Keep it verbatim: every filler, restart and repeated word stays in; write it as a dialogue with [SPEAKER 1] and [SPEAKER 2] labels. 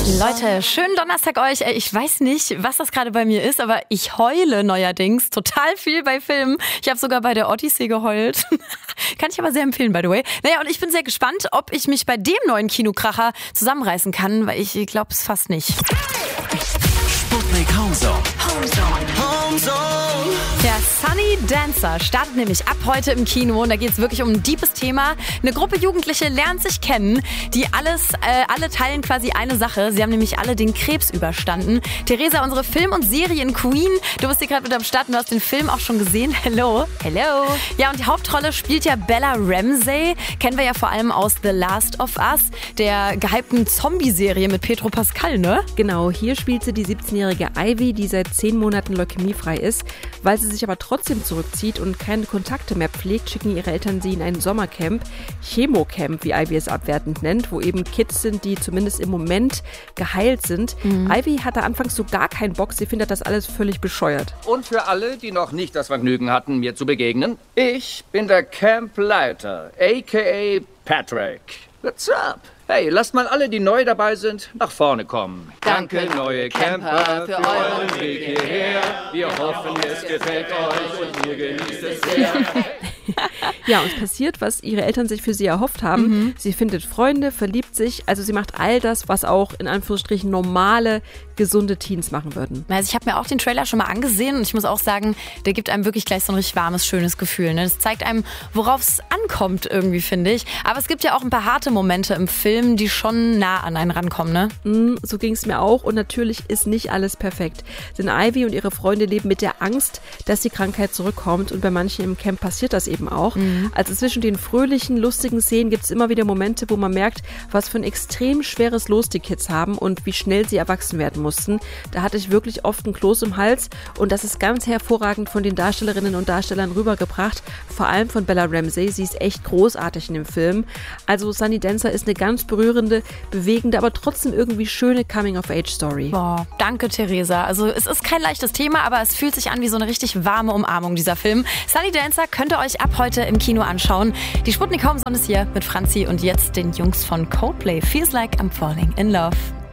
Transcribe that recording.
[SPEAKER 1] Leute, schönen Donnerstag euch. Ich weiß nicht, was das gerade bei mir ist, aber ich heule neuerdings total viel bei Filmen. Ich habe sogar bei der Odyssey geheult. Kann ich aber sehr empfehlen, by the way. Naja, und ich bin sehr gespannt, ob ich mich bei dem neuen Kinokracher zusammenreißen kann, weil ich glaube es fast nicht.
[SPEAKER 2] Sputnik Homezone.
[SPEAKER 1] Der Sunny Dancer startet nämlich ab heute im Kino und da geht es wirklich um ein deepes Thema. Eine Gruppe Jugendliche lernt sich kennen, die alles, äh, alle teilen quasi eine Sache. Sie haben nämlich alle den Krebs überstanden. Theresa, unsere Film- und Serien-Queen, du bist hier gerade mit am Start und du hast den Film auch schon gesehen. Hello.
[SPEAKER 3] Hello.
[SPEAKER 1] Ja, und die Hauptrolle spielt ja Bella Ramsey. Kennen wir ja vor allem aus The Last of Us, der gehypten Zombie-Serie mit Pedro Pascal, ne?
[SPEAKER 3] Genau, hier spielt sie die siebzehnjährige Ivy, die seit zehn Monaten leukämiefrei ist. Weil sie sich aber trotzdem zurückzieht und keine Kontakte mehr pflegt, schicken ihre Eltern sie in ein Sommercamp, Chemocamp, wie Ivy es abwertend nennt, wo eben Kids sind, die zumindest im Moment geheilt sind. Mhm. Ivy hatte anfangs so gar keinen Bock, sie findet das alles völlig bescheuert.
[SPEAKER 4] Und für alle, die noch nicht das Vergnügen hatten, mir zu begegnen, ich bin der Campleiter, aka Patrick. What's up? Hey, lasst mal alle, die neu dabei sind, nach vorne kommen.
[SPEAKER 5] Danke, neue Camper, für euren Weg hierher.
[SPEAKER 4] Wir hoffen, es gefällt euch und ihr genießt es sehr.
[SPEAKER 3] Ja, und es passiert, was ihre Eltern sich für sie erhofft haben. Mhm. Sie findet Freunde, verliebt sich, also sie macht all das, was auch in Anführungsstrichen normale, gesunde Teens machen würden.
[SPEAKER 1] Also ich habe mir auch den Trailer schon mal angesehen und ich muss auch sagen, der gibt einem wirklich gleich so ein richtig warmes, schönes Gefühl. Ne? Das zeigt einem, worauf es ankommt irgendwie, finde ich. Aber es gibt ja auch ein paar harte Momente im Film, die schon nah an einen rankommen, ne?
[SPEAKER 3] Mm, so ging es mir auch und natürlich ist nicht alles perfekt. Denn Ivy und ihre Freunde leben mit der Angst, dass die Krankheit zurückkommt und bei manchen im Camp passiert das eben auch. Mhm. Also zwischen den fröhlichen, lustigen Szenen gibt es immer wieder Momente, wo man merkt, was für ein extrem schweres Los die Kids haben und wie schnell sie erwachsen werden mussten. Da hatte ich wirklich oft ein Kloß im Hals und das ist ganz hervorragend von den Darstellerinnen und Darstellern rübergebracht, vor allem von Bella Ramsey. Sie ist echt großartig in dem Film. Also Sunny Dancer ist eine ganz berührende, bewegende, aber trotzdem irgendwie schöne Coming-of-Age-Story.
[SPEAKER 1] Boah, danke Theresa. Also es ist kein leichtes Thema, aber es fühlt sich an wie so eine richtig warme Umarmung, dieser Film. Sunny Dancer könnt ihr euch ab heute im Kino anschauen. Die Sputnik Homezone ist hier mit Franzi und jetzt den Jungs von Coldplay. Feels like I'm falling in love.